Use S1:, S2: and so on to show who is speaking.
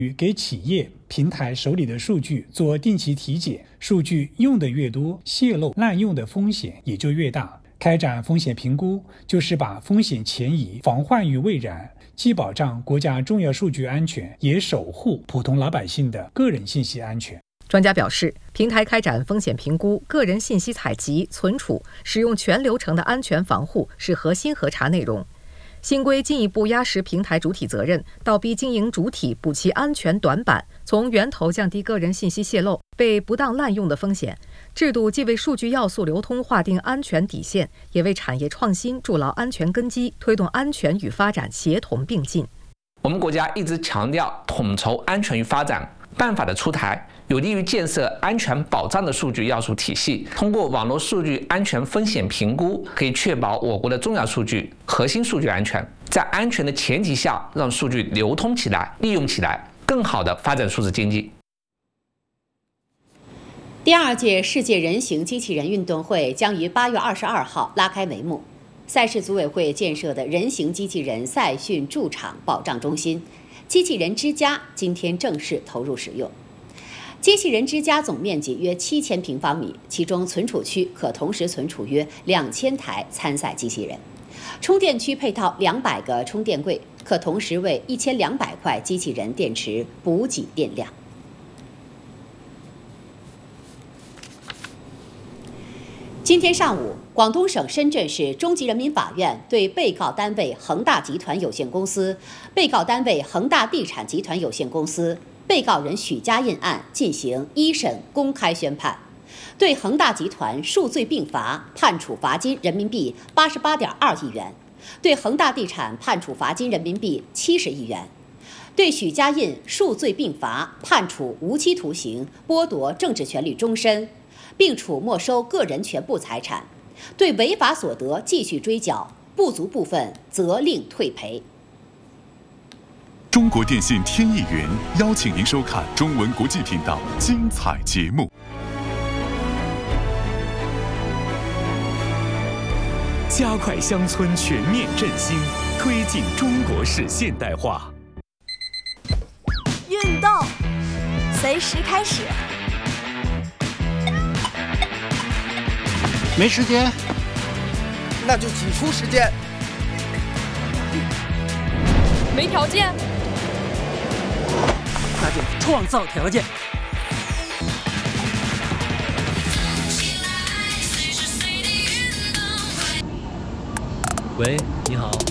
S1: 给企业平台手里的数据做定期体检，数据用的越多，泄露滥用的风险也就越大。开展风险评估，就是把风险前移，防患于未然，既保障国家重要数据安全，也守护普通老百姓的个人信息安全。
S2: 专家表示，平台开展风险评估、个人信息采集、存储、使用全流程的安全防护是核心核查内容。新规进一步压实平台主体责任，倒逼经营主体补齐安全短板，从源头降低个人信息泄露、被不当滥用的风险。制度既为数据要素流通划定安全底线，也为产业创新筑牢安全根基，推动安全与发展协同并进。
S3: 我们国家一直强调统筹安全与发展，办法的出台有利于建设安全保障的数据要素体系。通过网络数据安全风险评估，可以确保我国的重要数据、核心数据安全，在安全的前提下，让数据流通起来、利用起来，更好地发展数字经济。
S4: 第2届世界人形机器人运动会将于8月22号拉开帷幕。赛事组委会建设的人形机器人赛训驻场保障中心、机器人之家今天正式投入使用。机器人之家总面积约7000平方米，其中存储区可同时存储约2000台参赛机器人，充电区配套200个充电柜，可同时为1200块机器人电池补给电量。今天上午，广东省深圳市中级人民法院对被告单位恒大集团有限公司、被告单位恒大地产集团有限公司、被告人许家印案进行一审公开宣判，对恒大集团数罪并罚，判处罚金人民币88.2亿元，对恒大地产判处罚金人民币70亿元，对许家印数罪并罚，判处无期徒刑，剥夺政治权利终身，并处没收个人全部财产，对违法所得继续追缴，不足部分责令退赔。
S5: 中国电信天翼云邀请您收看中文国际频道精彩节目。
S6: 加快乡村全面振兴，推进中国式现代化。
S7: 运动，随时开始。
S8: 没时间，
S9: 那就挤出时间。
S10: 没条件，
S8: 那就创造条件。
S11: 喂，你好。